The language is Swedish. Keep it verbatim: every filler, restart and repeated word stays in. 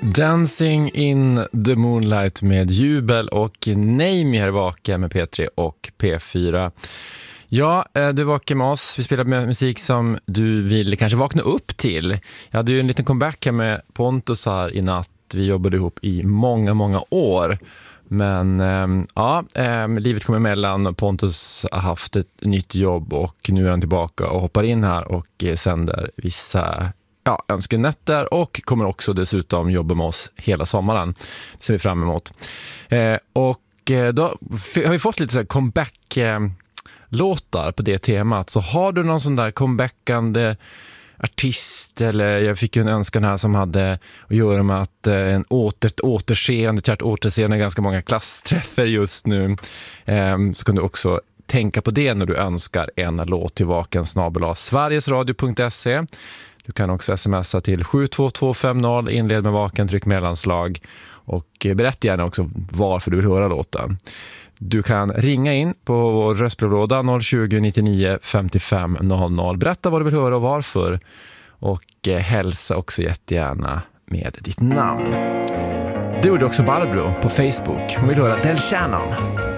Dancing in the Moonlight med Jubel och Name här vaka med P tre och P fyra. Ja, du vakar med oss. Vi spelar med musik som du vill kanske vakna upp till. Jag hade ju en liten comeback här med Pontus här i natt. Vi jobbade ihop i många, många år. Men ähm, ja, ähm, livet kom emellan. Pontus har haft ett nytt jobb och nu är han tillbaka och hoppar in här och sänder vissa ja, önskenätter och kommer också dessutom jobba med oss hela sommaren. Det ser vi fram emot. Eh, och eh, då f- har vi fått lite så här comeback eh, låtar på det temat. Så har du någon sån där comebackande artist, eller jag fick ju en önskan här som hade att göra med att eh, en åter, ett återseende, kärt återseende, ganska många klassträffar just nu. Eh, så kan du också tänka på det när du önskar en låt till vaken snabel-a sverigesradio punkt se. Du kan också smsa till sju två två fem noll, inled med vaken, tryck mellanslag och berätta gärna också varför du vill höra låten. Du kan ringa in på vår röstbrevlåda noll tjugo nittionio femtiofem noll noll. Berätta vad du vill höra och varför. Och hälsa också jättegärna med ditt namn. Det gjorde också Barbro på Facebook. Hon vill höra Del Shannon.